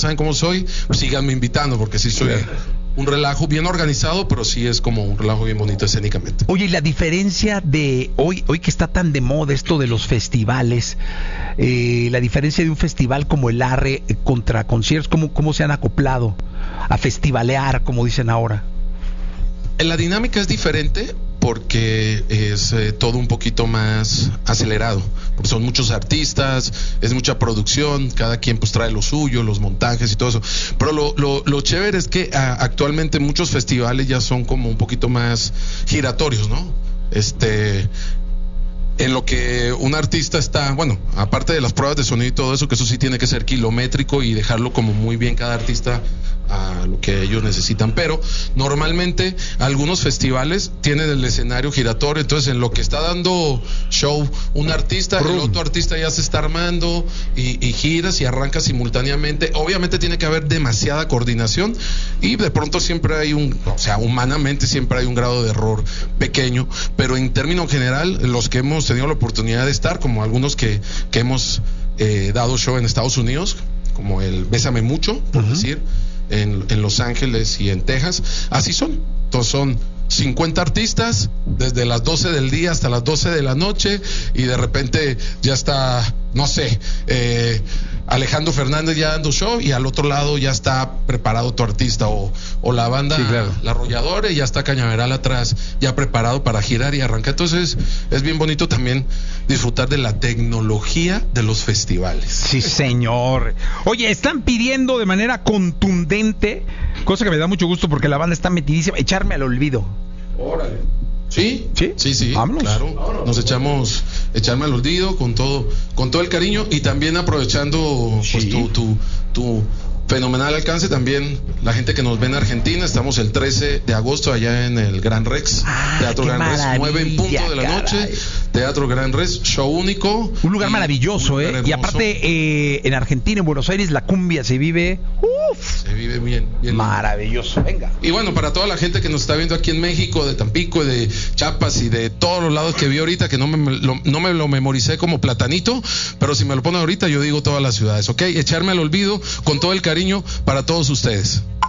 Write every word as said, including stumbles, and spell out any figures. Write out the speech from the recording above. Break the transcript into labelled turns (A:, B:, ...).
A: saben cómo soy, pues síganme invitando, porque sí soy un relajo bien organizado, pero sí es como un relajo bien bonito escénicamente.
B: Oye, y la diferencia de hoy, hoy que está tan de moda esto de los festivales, eh, la diferencia de un festival como el Arre eh, contra conciertos, ¿cómo, cómo se han acoplado a festivalear, como dicen ahora?
A: La dinámica es diferente porque es eh, todo un poquito más acelerado, porque son muchos artistas, es mucha producción, cada quien pues trae lo suyo, los montajes y todo eso, pero lo, lo, lo chévere es que a, actualmente muchos festivales ya son como un poquito más giratorios, ¿no? Este... En lo que un artista está, bueno, aparte de las pruebas de sonido y todo eso, que eso sí tiene que ser kilométrico y dejarlo como muy bien cada artista a lo que ellos necesitan, pero normalmente algunos festivales tienen el escenario giratorio, entonces en lo que está dando show un artista, el otro artista ya se está armando y, y giras y arranca simultáneamente. Obviamente tiene que haber demasiada coordinación y de pronto siempre hay un, o sea, humanamente siempre hay un grado de error pequeño, pero en términos general, los que hemos tenido la oportunidad de estar, como algunos que, que hemos eh, dado show en Estados Unidos, como el Bésame Mucho, por uh-huh. decir, en, en Los Ángeles y en Texas, así son. Entonces son cincuenta artistas desde las doce del día hasta las doce de la noche y de repente ya está, no sé, eh, Alejandro Fernández ya dando show y al otro lado ya está preparado tu artista o, o la banda, sí, claro. La Arrolladora, y ya está Cañaveral atrás ya preparado para girar y arrancar. Entonces es bien bonito también disfrutar de la tecnología de los festivales.
B: Sí, señor. Oye, están pidiendo de manera contundente, cosa que me da mucho gusto porque la banda está metidísima, echarme al olvido.
A: Órale. Sí,
B: sí,
A: sí, sí,
B: vámonos.
A: Claro. Vámonos. Nos echamos, echarme al olvido con todo, con todo el cariño y también aprovechando sí. pues tu, tu, tu fenomenal alcance también, la gente que nos ve en Argentina. Estamos el trece de agosto allá en el Gran Rex,
B: ah,
A: Teatro Gran Rex, nueve en punto de la caray. noche, Teatro Gran Rex, show único.
B: Un lugar maravilloso, ¿eh? Y aparte, eh, en Argentina, en Buenos Aires, la cumbia se vive, uff,
A: se vive bien, bien
B: maravilloso. Venga.
A: Y bueno, para toda la gente que nos está viendo aquí en México, de Tampico, de Chiapas y de todos los lados que vi ahorita, que no me lo, no me lo memoricé como platanito, pero si me lo ponen ahorita, yo digo todas las ciudades, ¿ok? Echarme al olvido con todo el cariño para todos ustedes.